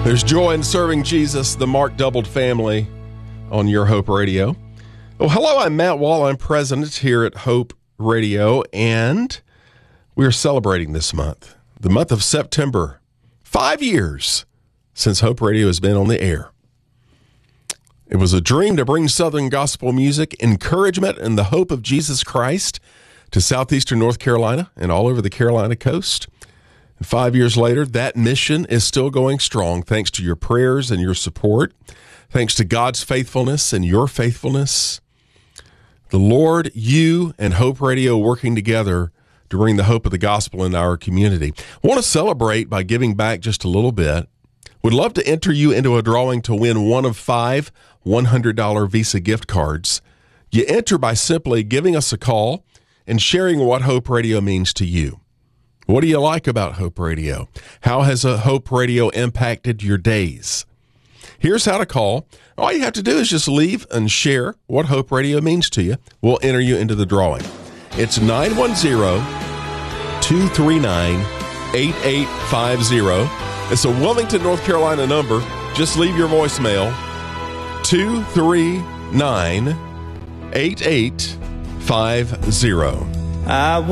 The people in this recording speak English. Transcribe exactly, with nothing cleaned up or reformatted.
There's joy in serving Jesus, the Mark Doubled family on Your Hope Radio. Well, hello, I'm Matt Wall. I'm president here at Hope Radio, and we are celebrating this month, the month of September. Five years since Hope Radio has been on the air. It was a dream to bring Southern gospel music, encouragement, and the hope of Jesus Christ to southeastern North Carolina and all over the Carolina coast. And five years later, that mission is still going strong thanks to your prayers and your support, thanks to God's faithfulness and your faithfulness. The Lord, you, and Hope Radio working together to bring the hope of the gospel in our community. I want to celebrate by giving back just a little bit. Would love to enter you into a drawing to win one of five one hundred dollars Visa gift cards. You enter by simply giving us a call and sharing what Hope Radio means to you. What do you like about Hope Radio? How has a Hope Radio impacted your days? Here's how to call. All you have to do is just leave and share what Hope Radio means to you. We'll enter you into the drawing. It's nine one zero, two three nine, eight eight five zero. It's a Wilmington, North Carolina number. Just leave your voicemail. two three nine, eight eight five zero. I